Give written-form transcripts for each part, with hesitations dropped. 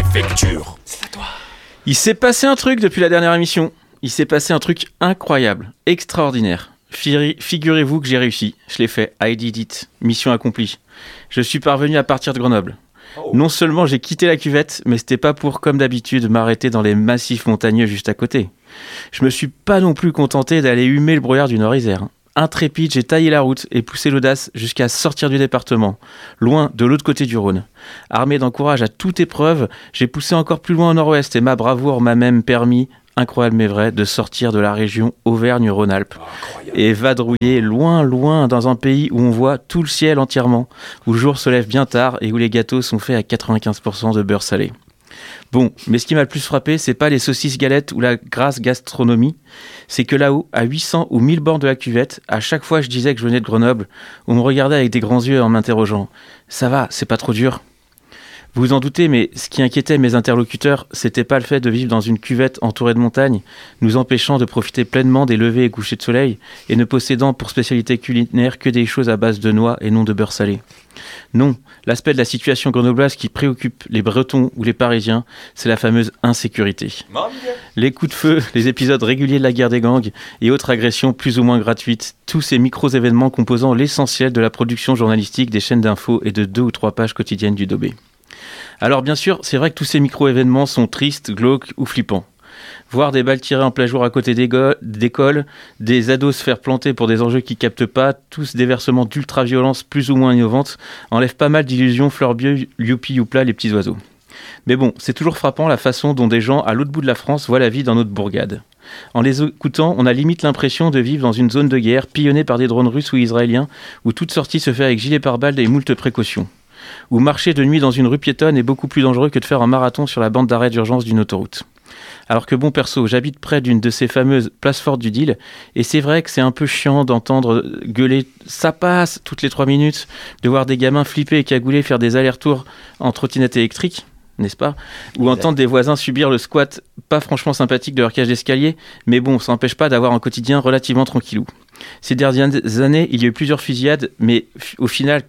Préfecture. C'est à toi. Il s'est passé un truc depuis la dernière émission. Il s'est passé un truc incroyable, extraordinaire. Figurez-vous que j'ai réussi. Je l'ai fait. I did it. Mission accomplie. Je suis parvenu à partir de Grenoble. Non seulement j'ai quitté la cuvette, mais c'était pas pour, comme d'habitude, m'arrêter dans les massifs montagneux juste à côté. Je me suis pas non plus contenté d'aller humer le brouillard du Nord-Isère. Intrépide, j'ai taillé la route et poussé l'audace jusqu'à sortir du département, loin de l'autre côté du Rhône. Armé d'un courage à toute épreuve, j'ai poussé encore plus loin au nord-ouest et ma bravoure m'a même permis, incroyable mais vrai, de sortir de la région Auvergne-Rhône-Alpes et vadrouiller loin, loin dans un pays où on voit tout le ciel entièrement, où le jour se lève bien tard et où les gâteaux sont faits à 95% de beurre salé. Bon, mais ce qui m'a le plus frappé, c'est pas les saucisses galettes ou la grasse gastronomie, c'est que là-haut, à 800 ou 1000 bornes de la cuvette, à chaque fois je disais que je venais de Grenoble, on me regardait avec des grands yeux en m'interrogeant. Ça va, c'est pas trop dur ? Vous vous en doutez, mais ce qui inquiétait mes interlocuteurs, c'était pas le fait de vivre dans une cuvette entourée de montagnes, nous empêchant de profiter pleinement des levées et couchers de soleil, et ne possédant pour spécialité culinaire que des choses à base de noix et non de beurre salé. Non, l'aspect de la situation grenobloise qui préoccupe les Bretons ou les Parisiens, c'est la fameuse insécurité. Les coups de feu, les épisodes réguliers de la guerre des gangs et autres agressions plus ou moins gratuites, tous ces micro-événements composant l'essentiel de la production journalistique des chaînes d'infos et de 2 ou 3 pages quotidiennes du Daubé. Alors bien sûr, c'est vrai que tous ces micro-événements sont tristes, glauques ou flippants. Voir des balles tirées en plein jour à côté d'écoles, des ados se faire planter pour des enjeux qui captent pas, tous des versements d'ultra-violence plus ou moins innovantes, enlèvent pas mal d'illusions fleur-bleue, youpi youpla les petits oiseaux. Mais bon, c'est toujours frappant la façon dont des gens à l'autre bout de la France voient la vie dans notre bourgade. En les écoutant, on a limite l'impression de vivre dans une zone de guerre pillonnée par des drones russes ou israéliens, où toute sortie se fait avec gilet pare-balles et moult précautions. Où marcher de nuit dans une rue piétonne est beaucoup plus dangereux que de faire un marathon sur la bande d'arrêt d'urgence d'une autoroute. Alors que bon perso, j'habite près d'une de ces fameuses places fortes du deal, et c'est vrai que c'est un peu chiant d'entendre gueuler « ça passe » toutes les 3 minutes, de voir des gamins flipper et cagoulés faire des allers-retours en trottinette électrique, n'est-ce pas ? Ou entendre des voisins subir le squat pas franchement sympathique de leur cage d'escalier, mais bon, ça n'empêche pas d'avoir un quotidien relativement tranquillou. Ces dernières années, il y a eu plusieurs fusillades, mais au final,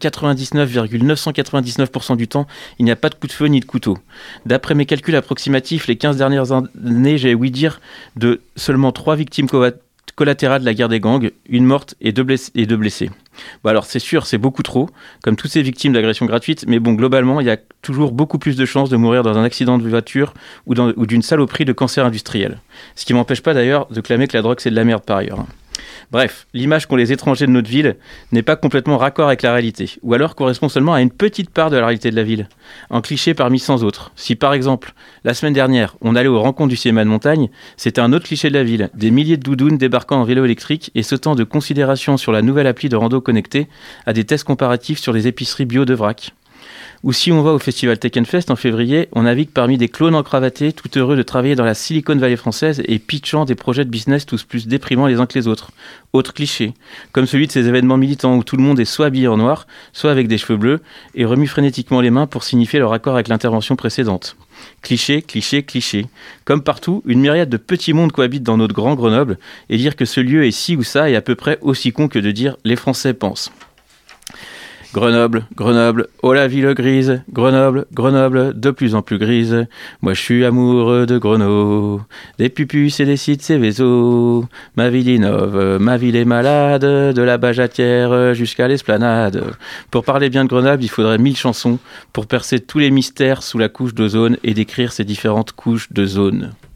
99,999% du temps, il n'y a pas de coup de feu ni de couteau. D'après mes calculs approximatifs, les 15 dernières années, j'ai ouï dire de seulement 3 victimes collatérales de la guerre des gangs, 1 morte et 2 blessés. Bon alors c'est sûr, c'est beaucoup trop, comme toutes ces victimes d'agressions gratuites, mais bon, globalement, il y a toujours beaucoup plus de chances de mourir dans un accident de voiture ou d'une saloperie de cancer industriel. Ce qui m'empêche pas d'ailleurs de clamer que la drogue c'est de la merde par ailleurs. Bref, l'image qu'ont les étrangers de notre ville n'est pas complètement raccord avec la réalité, ou alors correspond seulement à une petite part de la réalité de la ville. Un cliché parmi 100 autres. Si par exemple, la semaine dernière, on allait aux rencontres du cinéma de montagne, c'était un autre cliché de la ville, des milliers de doudounes débarquant en vélo électrique et sautant de considération sur la nouvelle appli de rando connectée à des tests comparatifs sur les épiceries bio de vrac. Ou si on va au festival Tekken Fest en février, on navigue parmi des clones encravatés, tout heureux de travailler dans la Silicon Valley française et pitchant des projets de business tous plus déprimants les uns que les autres. Autre cliché, comme celui de ces événements militants où tout le monde est soit habillé en noir, soit avec des cheveux bleus, et remue frénétiquement les mains pour signifier leur accord avec l'intervention précédente. Cliché, cliché, cliché. Comme partout, une myriade de petits mondes cohabitent dans notre grand Grenoble, et dire que ce lieu est ci ou ça est à peu près aussi con que de dire « les Français pensent ». Grenoble, Grenoble, oh la ville grise, Grenoble, Grenoble, de plus en plus grise. Moi je suis amoureux de Grenoble, des pupus et des sites Céveso. Ma ville innove, ma ville est malade, de la Bajatière jusqu'à l'Esplanade. Pour parler bien de Grenoble, il faudrait 1000 chansons pour percer tous les mystères sous la couche d'ozone et décrire ces différentes couches de zone.